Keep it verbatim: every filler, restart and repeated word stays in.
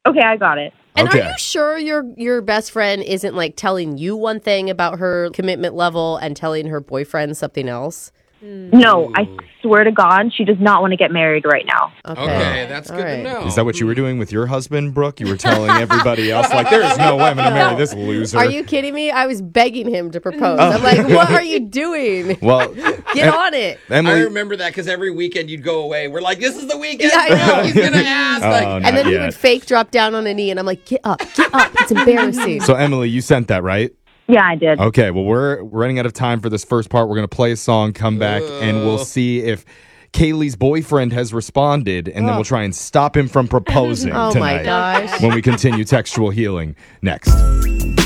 Okay, I got it. And Okay. are you sure your your best friend isn't like telling you one thing about her commitment level and telling her boyfriend something else? No, I swear to God, she does not want to get married right now. Okay, that's All good right. to know. Is that what you were doing with your husband, Brooke? You were telling everybody else, like, there is no way I'm going to marry this loser. Are you kidding me? I was begging him to propose. I'm like, what are you doing? Well, Get Em- on it. I Emily. remember that because every weekend you'd go away. We're like, this is the weekend. Yeah, I know. He's going to ask. Oh, Like, not And then he yet. would fake drop down on a knee, and I'm like, get up, get up. It's embarrassing. So, Emily, you sent that, right? Yeah, I did. Okay, well, we're running out of time for this first part. We're going to play a song, come back, and we'll see if Kaylee's boyfriend has responded, and then we'll try and stop him from proposing Oh, my tonight gosh. when we continue textual healing next.